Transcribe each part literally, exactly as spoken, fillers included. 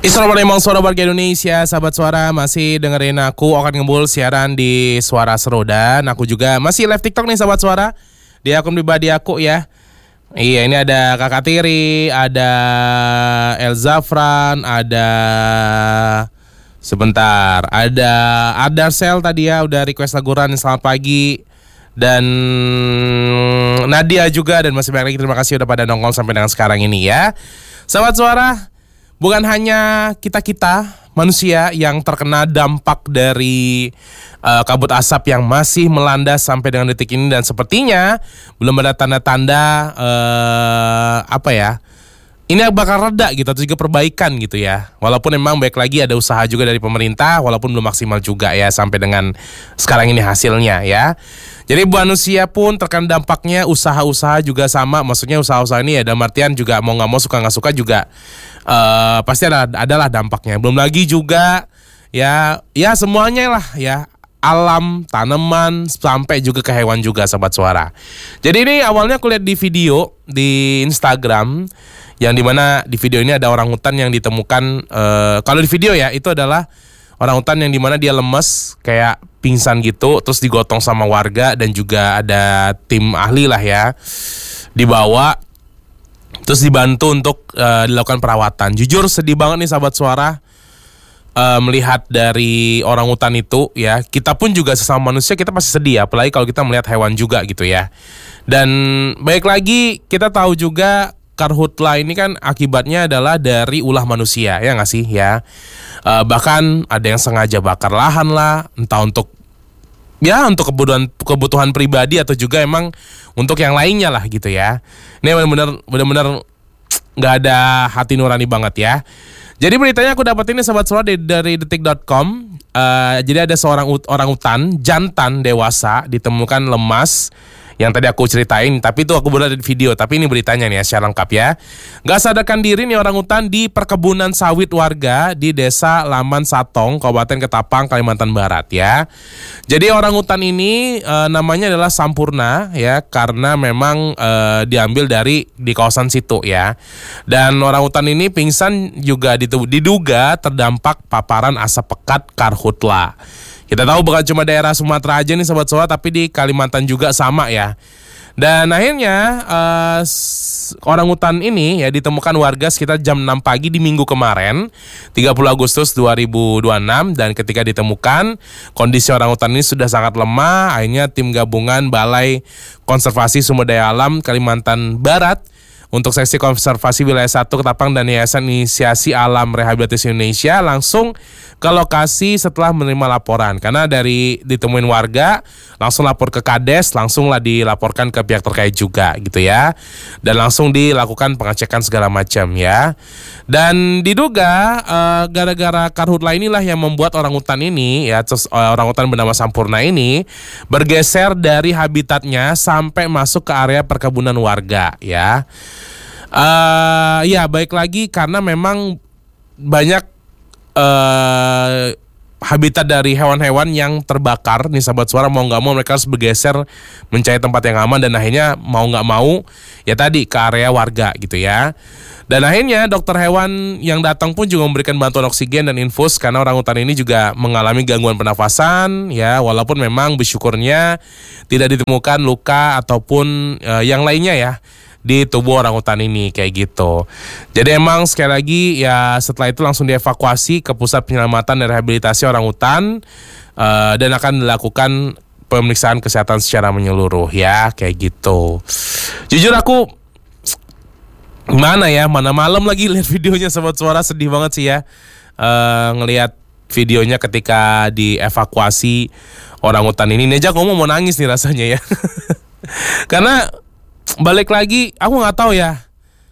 Assalamualaikum suara warga Indonesia, sahabat suara, masih dengerin aku Okan Ngembul siaran di Suara Seru. Dan aku juga masih live TikTok nih sahabat suara, di akun pribadi aku ya. Iya, ini ada Kakak Tiri, ada El Zafran, ada sebentar, ada Adarsel tadi ya, udah request lagu Ran, selamat pagi. Dan Nadia juga, dan masih banyak lagi, terima kasih udah pada nongol sampai dengan sekarang ini ya. Sahabat suara, bukan hanya kita-kita manusia yang terkena dampak dari uh, kabut asap yang masih melanda sampai dengan detik ini, dan sepertinya belum ada tanda-tanda uh, apa ya, ini bakal reda gitu atau juga perbaikan gitu ya. Walaupun memang baik lagi ada usaha juga dari pemerintah, walaupun belum maksimal juga ya sampai dengan sekarang ini hasilnya ya. Jadi manusia pun terkena dampaknya, usaha-usaha juga sama. Maksudnya usaha-usaha ini ya dalam artian juga mau gak mau, suka gak suka juga uh, pasti ada adalah dampaknya. Belum lagi juga ya ya semuanya lah ya, alam, tanaman, sampai juga ke hewan juga sahabat suara. Jadi ini awalnya aku lihat di video di Instagram, yang dimana di video ini ada orang hutan yang ditemukan, uh, kalau di video ya itu adalah orang hutan yang dimana dia lemes kayak pingsan gitu, terus digotong sama warga dan juga ada tim ahli lah ya, dibawa terus dibantu untuk uh, dilakukan perawatan. Jujur sedih banget nih sahabat suara, uh, melihat dari orang hutan itu ya. Kita pun juga sesama manusia kita pasti sedih, apalagi kalau kita melihat hewan juga gitu ya. Dan baik lagi kita tahu juga karhutla ini kan akibatnya adalah dari ulah manusia, ya nggak sih ya. Uh, bahkan ada yang sengaja bakar lahan lah, entah untuk ya untuk kebutuhan kebutuhan pribadi atau juga emang untuk yang lainnya lah gitu ya. Ini benar-benar benar-benar nggak ada hati nurani banget ya. Jadi beritanya aku dapat ini sahabat suara dari, dari detik dot com. Uh, jadi ada seorang ut, orang hutan jantan dewasa ditemukan lemas, yang tadi aku ceritain, tapi itu aku berada di video. Tapi ini beritanya nih ya, secara lengkap ya. Gak sadarkan diri nih orang hutan di perkebunan sawit warga di desa Laman Satong, Kabupaten Ketapang, Kalimantan Barat ya. Jadi orang hutan ini e, namanya adalah Sampurna ya, karena memang e, diambil dari di kawasan situ ya. Dan orang hutan ini pingsan juga diduga terdampak paparan asap pekat karhutla. Kita tahu bukan cuma daerah Sumatera aja nih sobat sobat, tapi di Kalimantan juga sama ya. Dan akhirnya uh, orang hutan ini ya ditemukan warga sekitar jam enam pagi di minggu kemarin, tiga puluh Agustus dua ribu dua puluh enam. Dan ketika ditemukan, kondisi orang hutan ini sudah sangat lemah. Akhirnya tim gabungan Balai Konservasi Sumber Daya Alam Kalimantan Barat untuk seksi konservasi wilayah satu Ketapang dan Yayasan Inisiasi Alam Rehabilitasi Indonesia langsung ke lokasi setelah menerima laporan. Karena dari ditemuin warga, langsung lapor ke Kades, langsunglah dilaporkan ke pihak terkait juga gitu ya. Dan langsung dilakukan pengecekan segala macam ya. Dan diduga uh, gara-gara karhutla inilah yang membuat orang hutan ini ya, terus, uh, orang hutan bernama Sampurna ini bergeser dari habitatnya sampai masuk ke area perkebunan warga ya. Uh, ya baik lagi karena memang banyak uh, habitat dari hewan-hewan yang terbakar nih sahabat suara. Mau nggak mau mereka harus bergeser mencari tempat yang aman, dan akhirnya mau nggak mau ya tadi ke area warga gitu ya. Dan akhirnya dokter hewan yang datang pun juga memberikan bantuan oksigen dan infus karena orang hutan ini juga mengalami gangguan pernafasan ya, walaupun memang bersyukurnya tidak ditemukan luka ataupun uh, yang lainnya ya di tubuh orang hutan ini kayak gitu. Jadi emang sekali lagi ya, setelah itu langsung dievakuasi ke pusat penyelamatan dan rehabilitasi orang hutan uh, dan akan dilakukan pemeriksaan kesehatan secara menyeluruh ya kayak gitu. Jujur aku gimana ya, mana malam lagi lihat videonya sobat suara, sedih banget sih ya uh, ngelihat videonya ketika dievakuasi orang hutan ini. Neja ngomong mau nangis nih rasanya ya. Karena balik lagi, aku nggak tahu ya,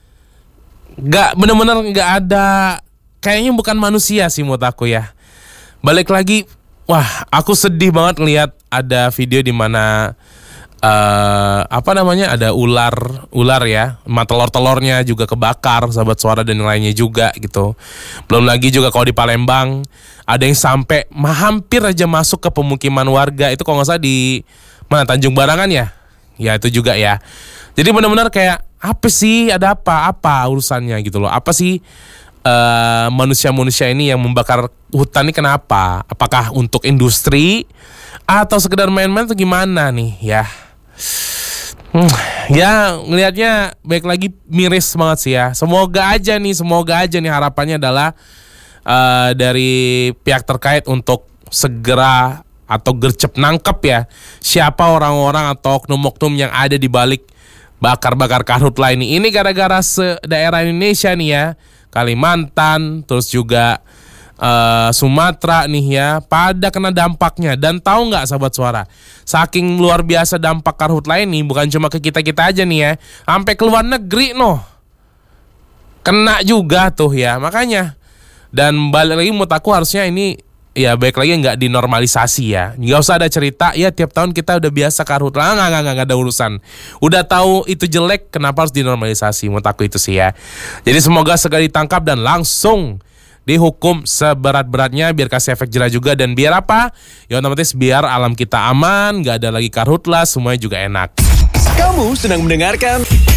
nggak benar-benar nggak ada, kayaknya bukan manusia sih menurut aku ya. Balik lagi, wah aku sedih banget ngelihat ada video di mana uh, apa namanya ada ular ular ya, telur-telurnya juga kebakar sahabat suara, dan yang lainnya juga gitu. Belum lagi juga kalau di Palembang ada yang sampai hampir aja masuk ke pemukiman warga, itu kalau nggak salah di mana, Tanjung Barangan ya, ya itu juga ya. Jadi benar-benar kayak apa sih, ada apa apa urusannya gitu loh, apa sih uh, manusia-manusia ini yang membakar hutan ini kenapa? Apakah untuk industri atau sekedar main-main atau gimana nih ya? Hmm, ya ngelihatnya baik lagi miris banget sih ya. Semoga aja nih, semoga aja nih harapannya adalah uh, dari pihak terkait untuk segera atau gercep nangkep ya siapa orang-orang atau oknum-oknum yang ada di balik bakar-bakar karhutla ini. Ini gara-gara se-daerah Indonesia nih ya, Kalimantan, terus juga uh, Sumatera nih ya, pada kena dampaknya. Dan tahu nggak sahabat suara, saking luar biasa dampak karhutla ini, bukan cuma ke kita-kita aja nih ya, sampai ke luar negeri noh, kena juga tuh ya. Makanya, dan balik lagi menurut aku harusnya ini ya baik lagi nggak dinormalisasi ya, nggak usah ada cerita ya tiap tahun kita udah biasa karhutla, nggak nggak nggak ada urusan, udah tahu itu jelek kenapa harus dinormalisasi, menurut aku itu sih ya. Jadi semoga segera ditangkap dan langsung dihukum seberat-beratnya biar kasih efek jerah juga, dan biar apa ya, otomatis biar alam kita aman, nggak ada lagi karhutla, semuanya juga enak. Kamu sedang mendengarkan